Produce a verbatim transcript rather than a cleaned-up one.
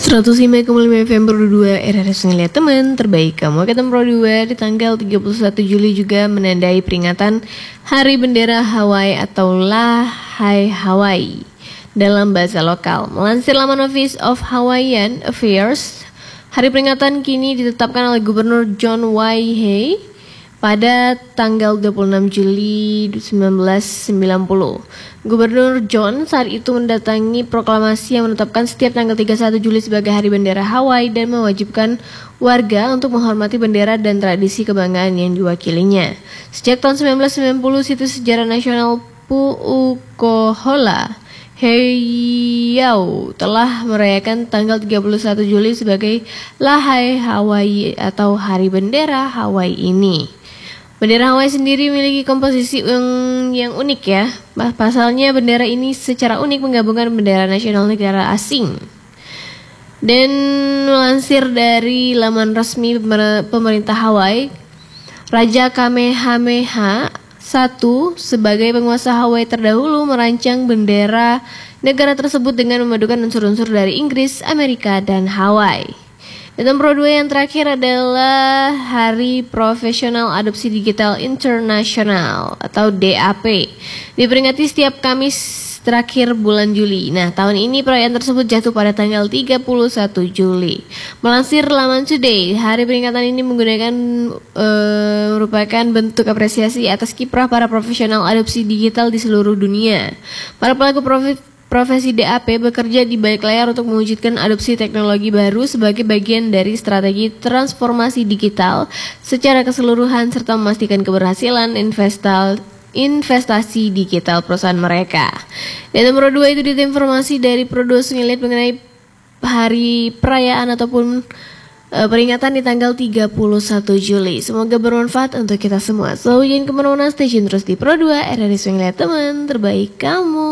seratus lima koma lima F M Pro dua R R S ngeliat teman terbaik kamu. Ketemu Pro dua di tanggal tiga puluh satu Juli juga menandai peringatan Hari Bendera Hawaii atau Lahai Hawaii dalam bahasa lokal. Melansir laman Office of Hawaiian Affairs, hari peringatan kini ditetapkan oleh Gubernur John Waihee pada tanggal dua puluh enam Juli seribu sembilan ratus sembilan puluh. Gubernur John saat itu mendatangi proklamasi yang menetapkan setiap tanggal tiga puluh satu Juli sebagai Hari Bendera Hawaii dan mewajibkan warga untuk menghormati bendera dan tradisi kebanggaan yang diwakilinya. Sejak tahun seribu sembilan ratus sembilan puluh, situs sejarah nasional Pu'ukohola Heiau telah merayakan tanggal tiga puluh satu Juli sebagai Lahai Hawaii atau Hari Bendera Hawaii ini. Bendera Hawaii sendiri memiliki komposisi yang, yang unik ya. Pasalnya bendera ini secara unik menggabungkan bendera nasional negara asing. Dan melansir dari laman resmi pemerintah Hawaii, Raja Kamehameha satu sebagai penguasa Hawaii terdahulu merancang bendera negara tersebut dengan memadukan unsur-unsur dari Inggris, Amerika, dan Hawaii. Dan Pro dua yang terakhir adalah Hari Profesional Adopsi Digital Internasional atau D A P. Diperingati setiap Kamis terakhir bulan Juli. Nah, tahun ini perayaan tersebut jatuh pada tanggal tiga puluh satu Juli. Melansir laman Today, hari peringatan ini menggunakan e, merupakan bentuk apresiasi atas kiprah para profesional adopsi digital di seluruh dunia. Para pelaku profit Profesi D A P bekerja di balik layar untuk mewujudkan adopsi teknologi baru sebagai bagian dari strategi transformasi digital secara keseluruhan serta memastikan keberhasilan investal, investasi digital perusahaan mereka. Dan nomor dua itu data informasi dari Pro dua Ngeliat mengenai hari perayaan ataupun uh, peringatan di tanggal tiga puluh satu Juli. Semoga bermanfaat untuk kita semua. So, jangan kemana-mana, stay tune terus di Pro dua R R S Ngeliat teman terbaik kamu.